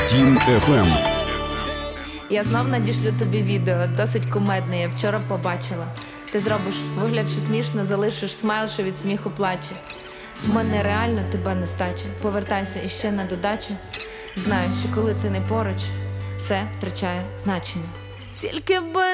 Дім FM. Я знов надішлю тобі відео, досить кумедне, я вчора побачила. Ти зробиш вигляд, що смішно, залишиш смайл, що від сміху плаче. В мене реально тебе нестача. Повертайся іще на додачу. Знаю, що коли ти не поруч, все втрачає значення. Тільки би